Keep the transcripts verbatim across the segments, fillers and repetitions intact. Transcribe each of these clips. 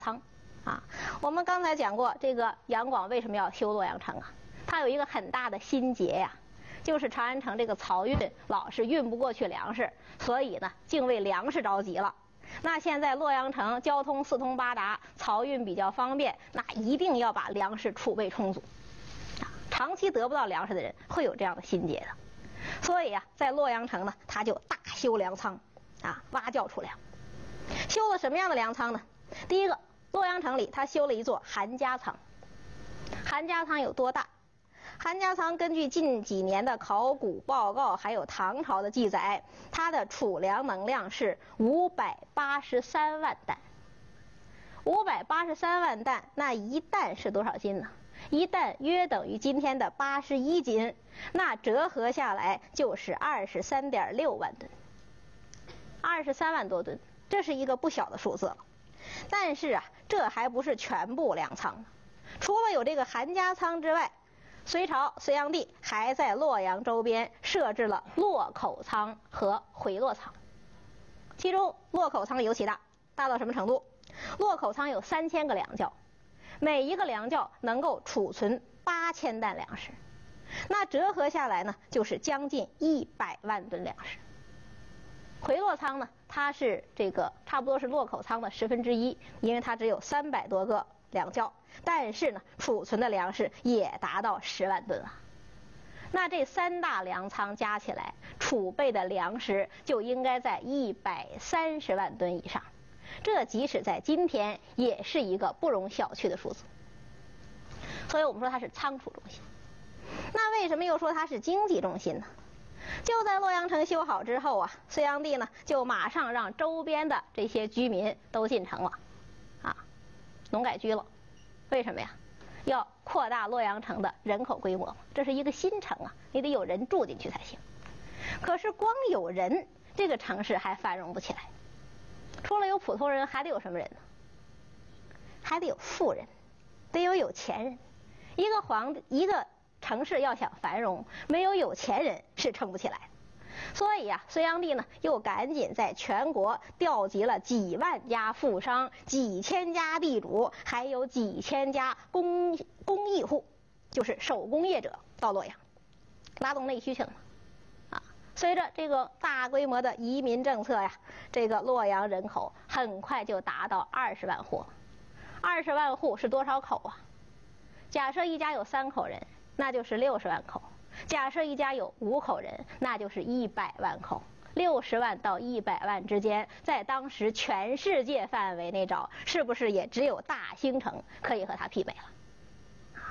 仓啊。我们刚才讲过，这个杨广为什么要修洛阳城啊？他有一个很大的心结呀，就是长安城这个漕运老是运不过去粮食，所以呢，竟为粮食着急了。那现在洛阳城交通四通八达，漕运比较方便，那一定要把粮食储备充足。啊，长期得不到粮食的人会有这样的心结的。所以啊，在洛阳城呢，他就大修粮仓，啊，挖窖储粮。修了什么样的粮仓呢？第一个，洛阳城里他修了一座韩家仓。韩家仓有多大？韩家仓根据近几年的考古报告，还有唐朝的记载，它的储粮能量是五百八十三万担。五百八十三万担，那一担是多少斤呢？一担约等于今天的八十一斤，那折合下来就是二十三点六万吨，二十三万多吨，这是一个不小的数字了。但是啊，这还不是全部粮仓，除了有这个韩家仓之外，隋朝隋炀帝还在洛阳周边设置了洛口仓和回洛仓，其中洛口仓尤其大，大到什么程度？洛口仓有三千个粮窖，每一个粮窖能够储存八千担粮食，那折合下来呢，就是将近一百万吨粮食。回洛仓呢，它是这个差不多是洛口仓的十分之一，因为它只有三百多个粮窖，但是呢，储存的粮食也达到十万吨啊。那这三大粮仓加起来，储备的粮食就应该在一百三十万吨以上，这即使在今天也是一个不容小觑的数字。所以我们说它是仓储中心。那为什么又说它是经济中心呢？就在洛阳城修好之后啊，隋炀帝呢就马上让周边的这些居民都进城了，啊，农改居了。为什么呀？要扩大洛阳城的人口规模，这是一个新城啊，你得有人住进去才行。可是光有人，这个城市还繁荣不起来。除了有普通人，还得有什么人呢？还得有富人，得有有钱人。一个皇一个城市要想繁荣，没有有钱人是撑不起来的。所以啊，隋炀帝呢又赶紧在全国调集了几万家富商、几千家地主，还有几千家工工艺户，就是手工业者到洛阳，拉动内需去了嘛。啊，随着这个大规模的移民政策呀，这个洛阳人口很快就达到二十万户。二十万户是多少口啊？假设一家有三口人，那就是六十万口。假设一家有五口人，那就是一百万口。六十万到一百万之间，在当时全世界范围内找，是不是也只有大兴城可以和它媲美了？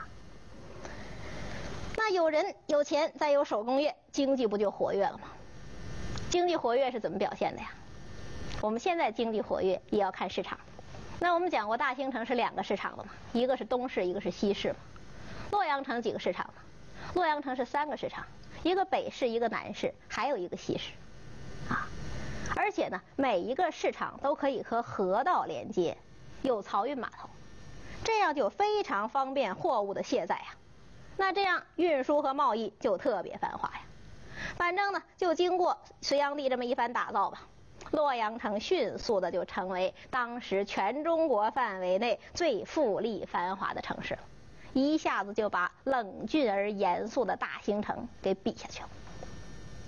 那有人有钱，再有手工业，经济不就活跃了吗？经济活跃是怎么表现的呀？我们现在经济活跃也要看市场。那我们讲过大兴城是两个市场了嘛，一个是东市，一个是西市嘛。洛阳城几个市场呢？洛阳城是三个市场，一个北市，一个南市，还有一个西市，啊，而且呢，每一个市场都可以和河道连接，有漕运码头，这样就非常方便货物的卸载呀。那这样运输和贸易就特别繁华呀。反正呢，就经过隋炀帝这么一番打造吧，洛阳城迅速的就成为当时全中国范围内最富丽繁华的城市了。一下子就把冷峻而严肃的大兴城给比下去了。